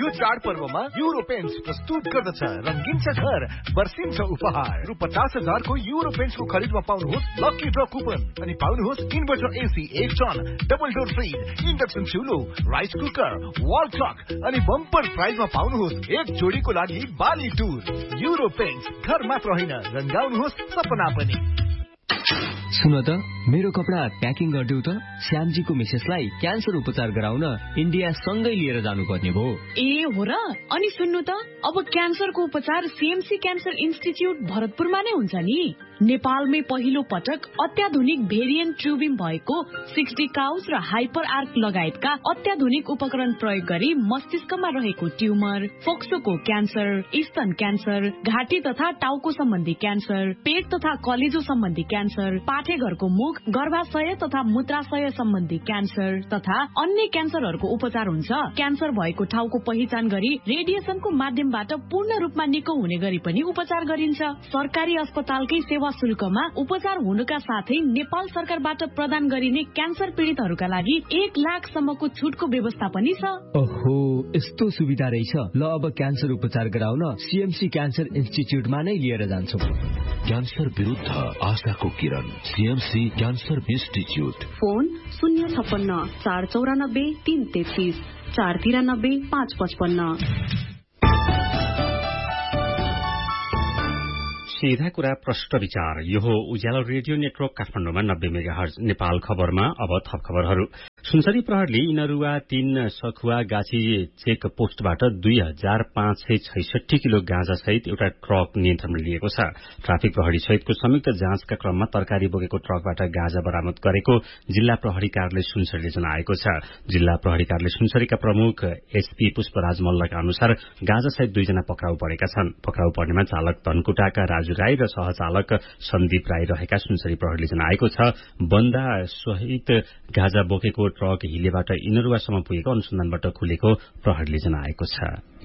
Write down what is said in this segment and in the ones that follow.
चाडपर्वमा euro paints प्रस्तुत गर्दछ रंगीन छ घर बर्सिन्छ उपहार रु 50,000 को युरो पेन्ट्सको खरिदमा पाउनुहोस् लकी ड्र कुपन अनि पाउनुहोस् inverter AC 1 ton double door fridge induction चुलो rice cooker wall clock अनि बम्पर प्राइजमा पाउनुहोस् एक जोडीको लागि बाली टुर युरो पेन्ट्स घर मात्र होइन रंगाउनुहोस् सपना पनि। सुन त मेरो कपडा प्याकिङ गरिदेऊ त श्यामजीको मिसेसलाई क्यान्सर उपचार गराउन इन्डिया सँगै लिएर जानुपर्ने भयो। ए हो र? अनि सुन्नु त अब क्यान्सरको उपचार सीएमसी क्यान्सर इन्स्टिच्युट भरतपुरमा नै हुन्छ नि। नेपालमै पहिलो पटक अत्याधुनिक भेरिएन्ट ट्युबिङ भएको 60 काउस र हाइपर आर्क लगायतका अत्याधुनिक उपकरण प्रयोग गरी मस्तिष्कमा रहेको ट्युमर, फोक्सोको क्यान्सर, स्तन क्यान्सर, घाँटी तथा टाउको सम्बन्धी क्यान्सर, पेट तथा कलेजो सम्बन्धी क्यान्सर, पाठेघरको मुख, गर्भाशय तथा मूत्राशय सम्बन्धी क्यान्सर तथा अन्य क्यान्सरहरूको उपचार हुन्छ। क्यान्सर भएको ठाउँको पहिचान गरी रेडिएसनको माध्यमबाट पूर्ण रूपमा निको हुने गरी पनि उपचार गरिन्छ। सरकारी अस्पतालकै सेवा शुल्कमा उपचार हुनुका साथै नेपाल सरकारबाट प्रदान गरिने क्यान्सर पीडितहरूका लागि 1 लाखसम्मको छुटको व्यवस्था पनि छ। ओहो, यस्तो सुविधा रहेछ। ल अब क्यान्सर उपचार गराउन सीएमसी क्यान्सर इन्स्टिच्युटमा नै लिएर जान्छु। क्यान्सर विरुद्ध आशाको किरण सीएमसी क्यान्सर इन्स्टिच्युट। फोन 056 494 333 493 555। सीधा कुरा प्रश्न विचार। यो हो उज्यालो रेडियो नेटवर्क काठमाडौँमा 90 मेगाहर्ज। नेपाल खबरमा अब थप खबरहरू। सुनसरी प्रहरले इनरुवा 3 सखुवा गाछी चेक पोस्टबाट 2566 किलो गाँजा सहित एउटा ट्रक नियन्त्रणमा लिएको छ। ट्राफिक प्रहरी सहितको संयुक्त जाँचका क्रममा तरकारी बोकेको ट्रकबाट गाँजा बरामद गरेको जिल्ला प्रहरी कार्यालय सुनसरीले जनाएको छ। जिल्ला प्रहरी कार्यालय सुनसरीका प्रमुख एसपी पुष्पराज मल्लका अनुसार गाँजा सहित 2 जना पक्राउ परेका छन्। पक्राउ पर्नेमा चालक धनकुटाका राजु राई र सहचालक सन्दीप राई रहेका सुनसरी प्रहरीले जनाएको छ। बन्दा सहित गाँजा बोकेको ट्रक हिलेबाट इनरुवासम्म पुगेको अनुसन्धानबाट खुलेको प्रहरीले जनाएको छ।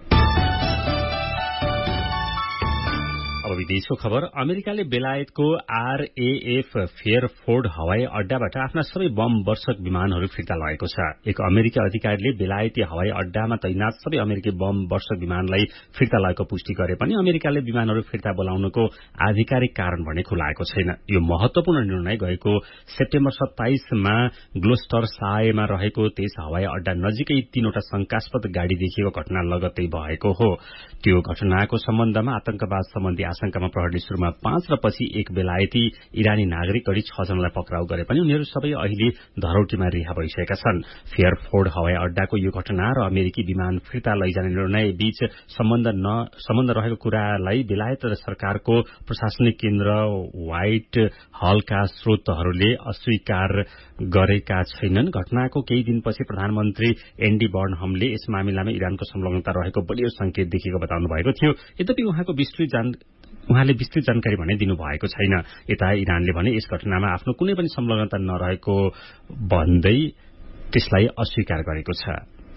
अब विदेशको खबर। अमेरिकाले बेलायतको आरएएफ फेयरफोर्ड हवाई अड्डाबाट आफ्ना सबै बम वर्षक विमानहरू फिर्ता लगेको छ। एक अमेरिकी अधिकारीले बेलायती हवाई अड्डामा तैनात सबै अमेरिकी बम वर्षक विमानलाई फिर्ता लगेको पुष्टि गरे पनि अमेरिकाले विमानहरू फिर्ता बोलाउनुको आधिकारिक कारण भने खुलाएको छैन। यो महत्वपूर्ण निर्णय गएको सेप्टेम्बर 27मा ग्लोस्टर सायमा रहेको त्यस हवाई अड्डा नजिकै 3वटा शंकास्पद गाड़ी देखिएको घटना लगत्तै भएको हो। त्यो घटनाको सम्बन्धमा आतंकवाद सम्बन्धी आशंकामा प्रहरीले सुरुमा 5 र पछि एक बेलायती इरानी नागरिक गरी 6 जनालाई पक्राउ गरे पनि उनीहरू सबै अहिले धरौटीमा रिहा भइसकेका छन्। फेयरफोर्ड हवाई अड्डाको यो घटना र अमेरिकी विमान फिर्ता लैजाने निर्णय बीच सम्बन्ध रहेको कुरालाई बेलायत र सरकारको प्रशासनिक केन्द्र व्हाइट हलका स्रोतहरूले अस्वीकार गरेका छैनन्। घटनाको केही दिनपछि प्रधानमन्त्री एन्डी बर्नहमले यस मामिलामा इरानको संलग्नता रहेको बलियो संकेत देखिएको बताउनु भएको थियो। यद्यपि उहाँले विस्तृत जानकारी भने दिनु भएको छैन। यता इरानले भने यस घटनामा आफ्नो कुनै पनि संलग्नता नरहेको भन्दै त्यसलाई अस्वीकार गरेको छ।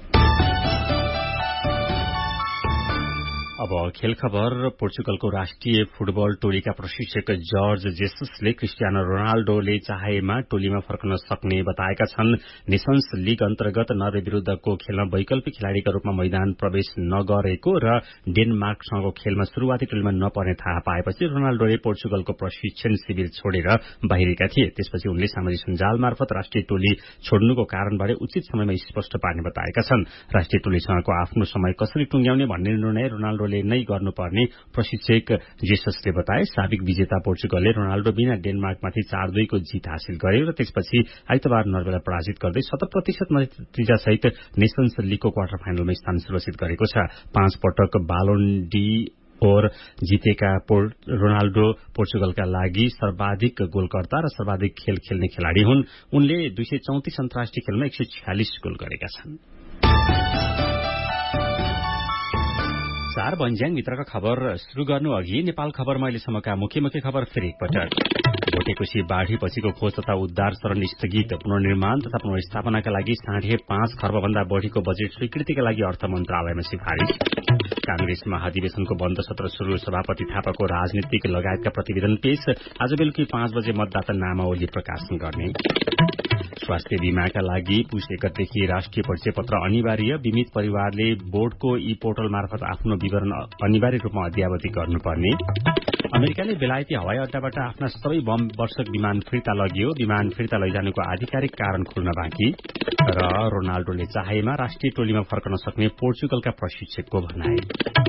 अब खेल खबर। पोर्चुगलको राष्ट्रिय फुटबल टोलीका प्रशिक्षक जर्ज जेससले क्रिस्टियानो रोनाल्डोले चाहेमा टोलीमा फर्कन सक्ने बताएका छन्। नेशन्स लीग अन्तर्गत नर्वे विरूद्धको खेलमा वैकल्पिक खेलाड़ीका रूपमा मैदान प्रवेश नगरेको र डेनमार्कसँगको खेलमा शुरूआती टोलीमा नपर्ने थाहा पाएपछि रोनाल्डोले पोर्चुगलको प्रशिक्षण शिविर छोडेर बाहिरेका थिए। त्यसपछि उनले सामाजिक सञ्जाल मार्फत राष्ट्रिय टोली छोड्नुको कारणबारे उचित समयमा स्पष्ट पार्ने बताएका छन्। राष्ट्रिय टोलीसँगको आफ्नो समय कसरी टुंग्याउने भन्ने निर्णय रोनाल्डोले नै गर्नुपर्ने प्रशिक्षक जेससले बताए। साबिक विजेता पोर्चुगलले रोनाल्डो बिना डेनमार्कमाथि 4-2 को जीत हासिल गर्यो र त्यसपछि आइतबार नर्वेलाई पराजित गर्दै 100% नतिजासहित नेशन्स लीगको क्वार्टर फाइनलमा स्थान सुरक्षित गरेको छ। 5 पटक बालोन डी ओर जितेका रोनाल्डो पोर्चुगलका लागि सर्वाधिक गोलकर्ता र सर्वाधिक खेल खेल्ने खेलाड़ी हुन्। उनले 234 अन्तर्राष्ट्रिय खेलमा 146 गोल गरेका छन्। बन्ज्याङ मित्रका खबर शुरू गर्नु अघि नेपाल खबरमा अहिलेसम्मका मुख्य खबर फेरि एकपटक। भोटेकोशी बाढ़ी पछिको खोज तथा उद्धार चरण स्थगित, पुनर्निर्माण तथा पुनर्स्थापनाका लागि 5.5 खर्बभन्दा बढ़ीको बजेट स्वीकृतिका लागि अर्थ मन्त्रालयमा सिफारिश। कांग्रेस महाधिवेशनको बन्द सत्र शुरू, सभापति थापाको राजनीतिक लगायतका प्रतिवेदन पेश। आज बेलुकी 5 बजे मतदाता नामावली प्रकाशन गर्ने। स्वास्थ्य बीमाका लागि पुष 1 गतेदेखि राष्ट्रिय परिचय पत्र अनिवार्य। बीमित परिवारले बोर्डको ई पोर्टल मार्फत आफ्नो विवरण अनिवार्य रूपमा अद्यावधि गर्नुपर्ने। अमेरिकाले बेलायती हवाई अड्डाबाट आफ्ना सबै बम वर्षक विमान फिर्ता लगियो। विमान फिर्ता लैजानुको आधिकारिक कारण खुल्न बाँकी। र रोनाल्डोले चाहेमा राष्ट्रिय टोलीमा फर्कन सक्ने पोर्चुगलका प्रशिक्षकको भनाई।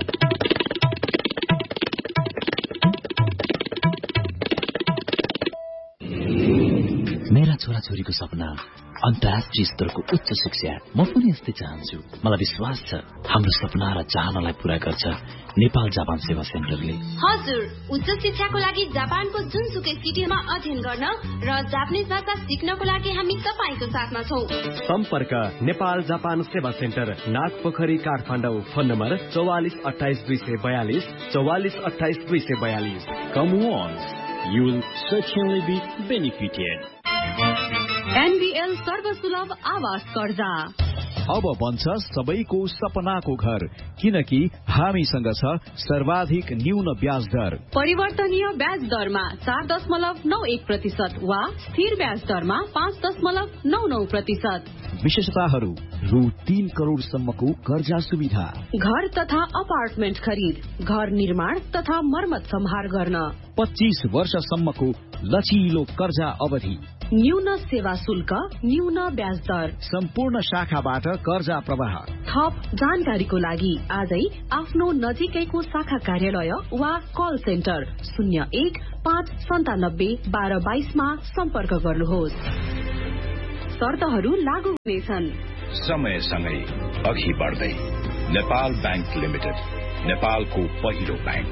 मेरा छोराछोरीको सपना अन्तर्राष्ट्रिय स्तरको उच्च शिक्षा। म पनि यस्तै चाहन्छु। मलाई विश्वास छ हाम्रो सपना र चाहनालाई पूरा गर्छ नेपाल जापान सेवा सेन्टरले। हजुर, उच्च शिक्षाको लागि जापानको जुनसुकै सिटीमा अध्ययन गर्न र जापानिज भाषा सिक्नको लागि हामी तपाईको साथमा छौं। सम्पर्क नेपाल जापान सेवा centre, Nagpokhari, Kathmandu. Phone number 4428 242 4428 242। Come once, you will certainly be benefited. NBL सर्वसुलभ आवास कर्जा अब बन्छ सबैको सपनाको घर, किनकि हामीसँग छ सर्वाधिक न्यून ब्याज दर। परिवर्तनीय ब्याज दरमा 4.91% वा स्थिर ब्याज दरमा 5.99%। विशेषताहरू: रु 3 करोडसम्मको कर्जा सुविधा, घर तथा अपार्टमेन्ट खरिद, घर निर्माण तथा मर्मत सम्हार गर्न, 25 वर्षसम्मको लचिलो कर्जा अवधि, न्यून सेवा शुल्क, न्यून ब्याज दर, सम्पूर्ण शाखाबाट कर्जा प्रवाह। थप जानकारीको लागि आजै आफ्नो नजिकैको शाखा कार्यालय वा कल सेन्टर 01-597-1222 मा सम्पर्क गर्नुहोस्। शर्तहरू लागू हुनेछन्। समयसँगै अघि बढ्दै नेपाल बैंक लिमिटेड, नेपालको पहिलो बैंक।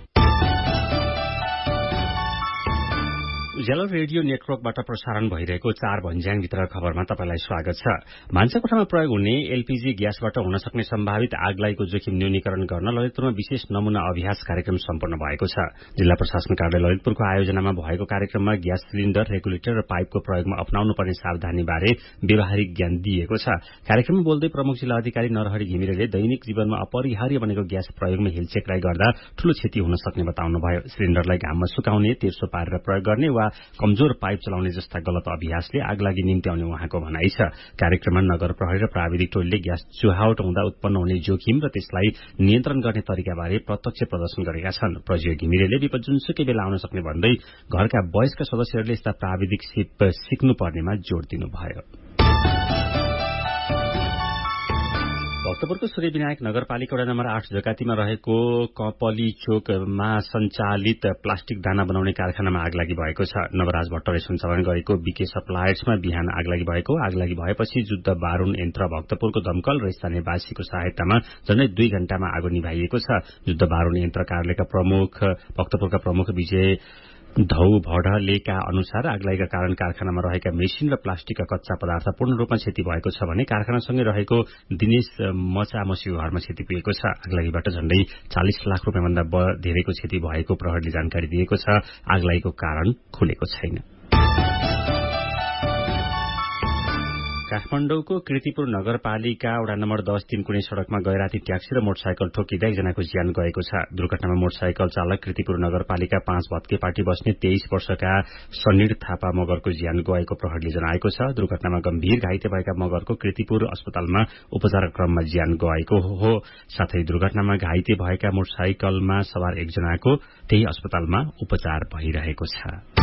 उज्यालो रेडियो नेटवर्कबाट प्रसारण भइरहेको 4 भन्ज्याङभित्र खबरमा तपाईलाई स्वागत छ। भान्साकोठामा प्रयोग हुने एलपीजी ग्यासबाट हुन सक्ने सम्भावित आगलागीको जोखिम न्यूनीकरण गर्न ललितपुरमा विशेष नमूना अभ्यास कार्यक्रम सम्पन्न भएको छ। जिल्ला प्रशासन कार्यालय ललितपुरको आयोजनामा भएको कार्यक्रममा ग्यास सिलिण्डर, रेगुलेटर र पाइपको प्रयोगमा अपनाउनु पर्ने सावधानी बारे व्यावहारिक ज्ञान दिएको छ। कार्यक्रममा बोल्दै प्रमुख जिल्ला अधिकारी नरहरि घिमिरेले दैनिक जीवनमा अपरिहार्य बनेको ग्यास प्रयोगमा हिलचेक्राई गर्दा ठूलो क्षति हुन सक्ने बताउनुभयो। सिलिण्डरलाई घाममा सुकाउने, तेर्सो पारेर प्रयोग गर्ने वा कमजोर पाइप चलाउने जस्ता गलत अभ्यासले आगलागी निम्ति आउने उहाँको भनाइ छ। कार्यक्रममा नगर प्रहरी र प्राविधिक टोलीले ग्यास चुहावट हुँदा उत्पन्न हुने जोखिम र त्यसलाई नियन्त्रण गर्ने तरिकाबारे प्रत्यक्ष प्रदर्शन गरेका छन्। प्रज्य घिमिरेले विपद जुनसुकै बेला आउन सक्ने भन्दै घरका वयस्क सदस्यहरूले यस्ता प्राविधिक सिप सिक्नुपर्नेमा जोड़ दिनुभयो। भक्तपुरको सूर्यविनायक नगरपालिका वडा नम्बर 8 जकातीमा रहेको कपली चोकमा सञ्चालित प्लास्टिक दाना बनाउने कारखानामा आगलागी भएको छ। नवराज भट्टले सञ्चालन गरेको बीके सप्लायर्समा बिहान आगलागी भएको। आगलागी भएपछि जुद्ध बारूण यन्त्र भक्तपुरको दमकल र स्थानीयवासीको सहायतामा झण्डै 2 घण्टामा आगो निभाइएको छ। जुद्ध बारूण यन्त्र कार्यालयका प्रमुख भक्तपुरका प्रमुख विजय धौ भडलेका अनुसार आगलागीका कारण कारखानामा रहेका मेसिन र प्लास्टिकका कच्चा पदार्थ पूर्ण रूपमा क्षति भएको छ भने कारखानासँगै रहेको दिनेश मचामसीको घरमा क्षति पुगेको छ। आगलागीबाट झण्डै 40 लाख रुपियाँभन्दा धेरैको क्षति भएको प्रहरीले जानकारी दिएको छ। आगलागीको कारण खुलेको छैन। काठमाडौँको कृतिपुर नगरपालिका वडा नम्बर 10-3 कुनै सड़कमा गैराती ट्याक्सी र मोटरसाइकल ठोकिँदा एकजनाको ज्यान गएको छ। दुर्घटनामा मोटरसाइकल चालक कृतिपुर नगरपालिका 5 भत्केपाटी बस्ने 23 वर्षका सनिर थापा मगरको ज्यान गएको प्रहरीले जनाएको छ। दुर्घटनामा गम्भीर घाइते भएका मगरको कृतिपुर अस्पतालमा उपचार क्रममा ज्यान गएको हो। साथै दुर्घटनामा घाइते भएका मोटरसाइकलमा सवार एकजनाको त्यही अस्पतालमा उपचार भइरहेको छ।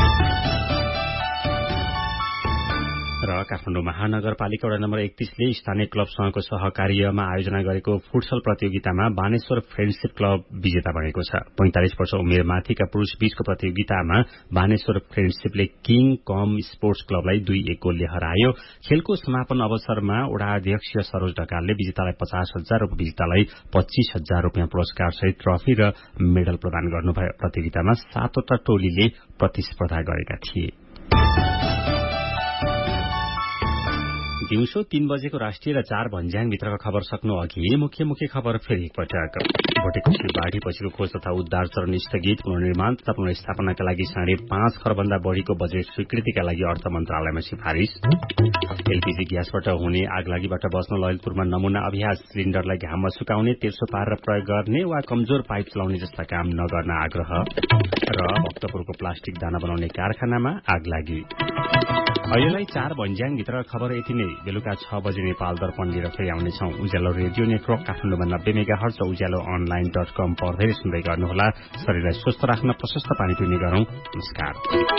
र काठमाडौँ महानगरपालिका वडा नम्बर 31ले स्थानीय क्लबसँगको सहकार्यमा आयोजना गरेको फुटसल प्रतियोगितामा बानेश्वर फ्रेन्डशिप क्लब विजेता बनेको छ। 45 वर्ष उमेर माथिका पुरूष बीचको प्रतियोगितामा बानेश्वर फ्रेन्डशिपले किङ कम स्पोर्ट्स क्लबलाई 2-1 गोलले हरायो। खेलको समापन अवसरमा वडा अध्यक्ष सरोज ढकालले विजेतालाई 50,000 र विजेतालाई 25,000 रुपियाँ पुरस्कार सहित ट्रफी र मेडल प्रदान गर्नुभयो। प्रतियोगितामा 7वटा टोलीले प्रतिस्पर्धा गरेका थिए। दिउँसो 3 बजेको राष्ट्रिय र 4 भन्ज्याङभित्रका खबर सक्नु अघि मुख्य खबर फेरि एकपटक। भोटेकोशी बाढ़ी पछिको खोज तथा उद्धार चरण स्थगित, पुनर्निर्माण तथा पुनर्स्थापनाका लागि 5.5 खरबभन्दा बढ़ीको बजेट स्वीकृतिका लागि अर्थ मन्त्रालयमा सिफारिश। एलपीजी ग्यासबाट हुने आगलागीबाट बच्न ललितपुरमा नमूना अभ्यास, सिलिण्डरलाई घाममा सुकाउने, तेर्सो पारेर प्रयोग गर्ने वा कमजोर पाइप चलाउने जस्ता काम नगर्न आग्रह। र भक्तपुरको प्लास्टिक दाना बनाउने कारखानामा आगलागी। अहिलेलाई 4 भन्ज्याङभित्र खबर यति नै। बेलुका 6 बजे नेपाल दर्पण लिएर फेरि आउनेछौ। उज्यालो रेडियो नेटवर्क काठमाडौँमा 90 मेगाहर्ज, उज्यालो online.com पढ्दै सुन्दै गर्नुहोला। शरीरलाई स्वस्थ राख्न प्रशस्त पानी पिउने गरौं। नमस्कार।